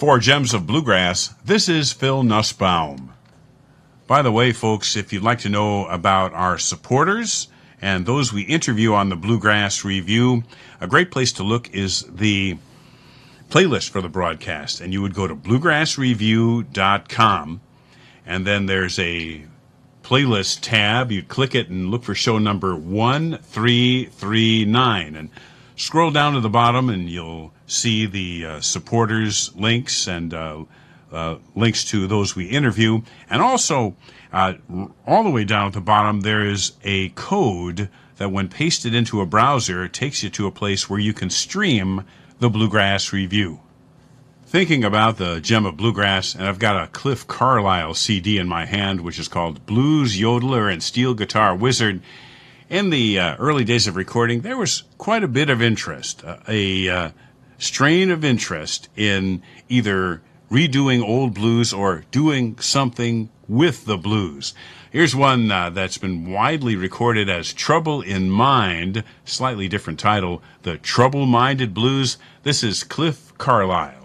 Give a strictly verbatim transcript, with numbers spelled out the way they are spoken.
For Gems of Bluegrass, this is Phil Nussbaum. By the way, folks, if you'd like to know about our supporters and those we interview on the Bluegrass Review, a great place to look is the playlist for the broadcast. And you would go to bluegrass review dot com, and then there's a playlist tab. You'd click it and look for show number one three three nine. And scroll down to the bottom and you'll see the uh, supporters links and uh, uh, links to those we interview. And also, uh, all the way down at the bottom, there is a code that when pasted into a browser takes you to a place where you can stream the Bluegrass Review. Thinking about the Gem of Bluegrass, and I've got a Cliff Carlisle C D in my hand, which is called Blues Yodeler and Steel Guitar Wizard. In the uh, early days of recording, there was quite a bit of interest, uh, a uh, strain of interest in either redoing old blues or doing something with the blues. Here's one uh, that's been widely recorded as Trouble in Mind, slightly different title, The Trouble-Minded Blues. This is Cliff Carlisle.